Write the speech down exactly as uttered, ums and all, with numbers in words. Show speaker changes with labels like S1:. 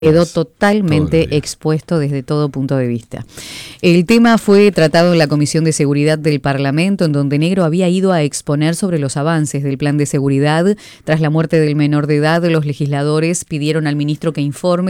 S1: Quedó totalmente expuesto desde todo punto de vista. El tema fue tratado en la Comisión de Seguridad del Parlamento, en donde Negro había ido a exponer sobre los avances del plan de seguridad. Tras la muerte del menor de edad, los legisladores pidieron al ministro que informe